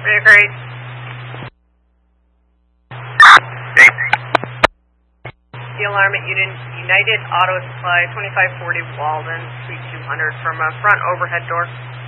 Very great. The alarm at United Auto Supply, 2540 Walden, Suite 200, from a front overhead door.